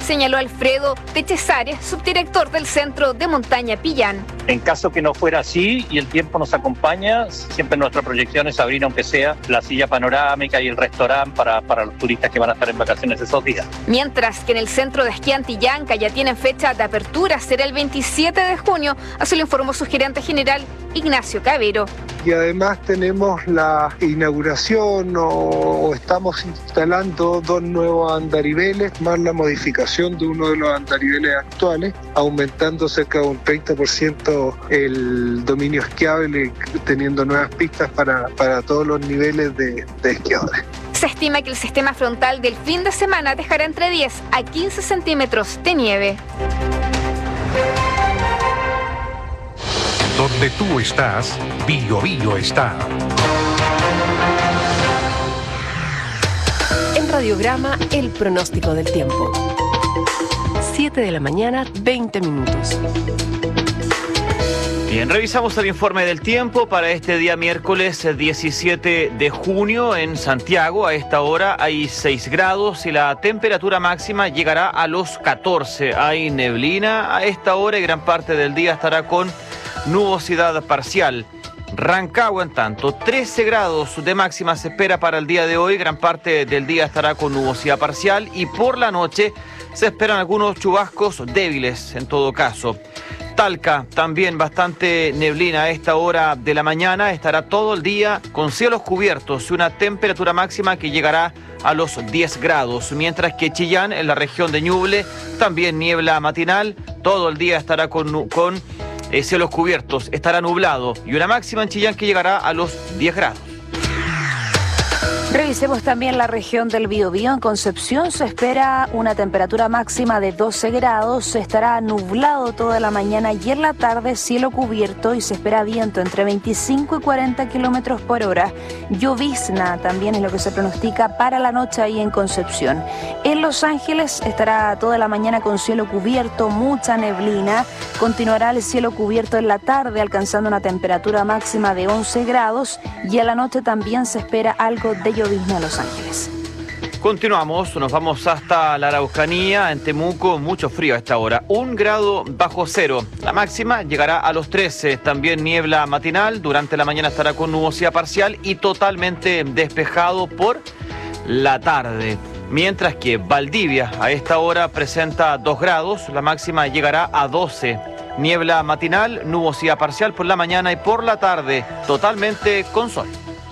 señaló Alfredo Techesares, subdirector del Centro de Montaña Pillán. En caso que no fuera así y el tiempo nos acompaña, siempre nuestra proyección es abrir, aunque sea, la silla panorámica y el restaurante para los turistas que van a estar en vacaciones esos días. Mientras que en el Centro de Esquí Antillanca ya tienen fecha de apertura, será el 27 de junio, así lo informó su gerente general Ignacio Cavero. Y además tenemos la inauguración o estamos instalando 2 nuevos andariveles, más la modificación de uno de los andariveles actuales, aumentando cerca de un 30% el dominio esquiable, teniendo nuevas pistas para todos los niveles de esquiadores. Se estima que el sistema frontal del fin de semana dejará entre 10 a 15 centímetros de nieve. Donde tú estás, Bío Bío está. En Radiograma, el pronóstico del tiempo. 7 de la mañana, 20 minutos. Bien, revisamos el informe del tiempo para este día miércoles 17 de junio en Santiago. A esta hora hay 6 grados y la temperatura máxima llegará a los 14. Hay neblina a esta hora y gran parte del día estará con nubosidad parcial. Rancagua, en tanto, 13 grados de máxima se espera para el día de hoy. Gran parte del día estará con nubosidad parcial y por la noche se esperan algunos chubascos débiles en todo caso. Talca, también bastante neblina a esta hora de la mañana. Estará todo el día con cielos cubiertos y una temperatura máxima que llegará a los 10 grados. Mientras que Chillán, en la región de Ñuble, también niebla matinal. Todo el día estará con cielos cubiertos, estará nublado y una máxima en Chillán que llegará a los 10 grados. Revisemos también la región del Biobío. En Concepción se espera una temperatura máxima de 12 grados, estará nublado toda la mañana y en la tarde cielo cubierto y se espera viento entre 25 y 40 kilómetros por hora. Llovizna también es lo que se pronostica para la noche ahí en Concepción. En Los Ángeles estará toda la mañana con cielo cubierto, mucha neblina. Continuará el cielo cubierto en la tarde, alcanzando una temperatura máxima de 11 grados y a la noche también se espera algo de llovizna en Los Ángeles. Continuamos, nos vamos hasta la Araucanía, en Temuco, mucho frío a esta hora, 1 grado bajo cero. La máxima llegará a los 13, también niebla matinal, durante la mañana estará con nubosidad parcial y totalmente despejado por la tarde. Mientras que Valdivia a esta hora presenta 2 grados, la máxima llegará a 12. Niebla matinal, nubosidad parcial por la mañana y por la tarde, totalmente con sol.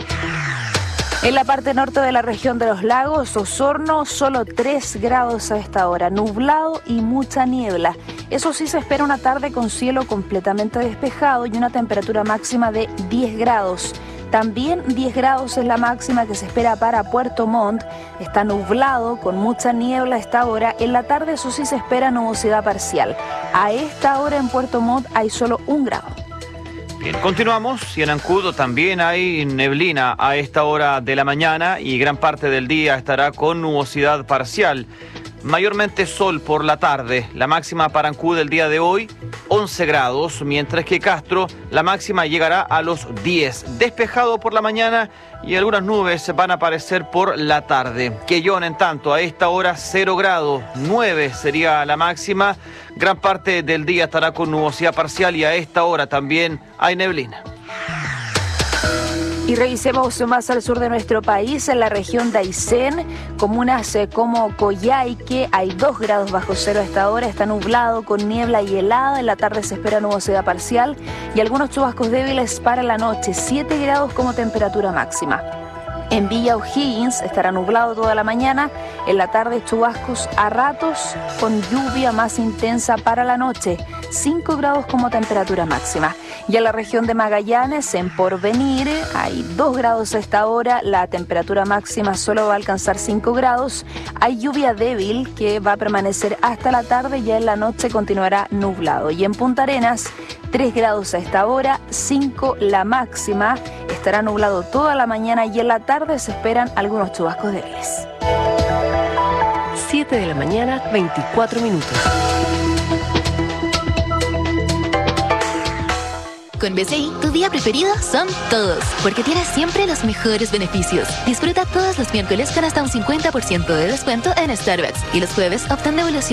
En la parte norte de la región de los lagos, Osorno, solo 3 grados a esta hora, nublado y mucha niebla. Eso sí, se espera una tarde con cielo completamente despejado y una temperatura máxima de 10 grados. También 10 grados es la máxima que se espera para Puerto Montt. Está nublado, con mucha niebla a esta hora. En la tarde, eso sí, se espera nubosidad parcial. A esta hora en Puerto Montt hay solo 1 grado. Bien, continuamos y en Ancudo también hay neblina a esta hora de la mañana y gran parte del día estará con nubosidad parcial. Mayormente sol por la tarde. La máxima para Ancudo el día de hoy, 11 grados, mientras que Castro la máxima llegará a los 10. Despejado por la mañana y algunas nubes van a aparecer por la tarde. Quellón, en tanto, a esta hora 0 grados, 9 sería la máxima. Gran parte del día estará con nubosidad parcial y a esta hora también hay neblina. Y revisemos más al sur de nuestro país, en la región de Aysén, comunas como Coyhaique, hay 2 grados bajo cero a esta hora, está nublado con niebla y helada, en la tarde se espera nubosidad parcial y algunos chubascos débiles para la noche, 7 grados como temperatura máxima. En Villa O'Higgins estará nublado toda la mañana, en la tarde chubascos a ratos con lluvia más intensa para la noche, 5 grados como temperatura máxima. Y en la región de Magallanes, en Porvenir, hay 2 grados a esta hora, la temperatura máxima solo va a alcanzar 5 grados. Hay lluvia débil que va a permanecer hasta la tarde y ya en la noche continuará nublado. Y en Punta Arenas, 3 grados a esta hora, 5 la máxima, estará nublado toda la mañana y en la tarde se esperan algunos chubascos débiles. 7 de la mañana, 24 minutos. Con BCI, tu día preferido son todos, porque tienes siempre los mejores beneficios. Disfruta todos los miércoles con hasta un 50% de descuento en Starbucks y los jueves obtén devolución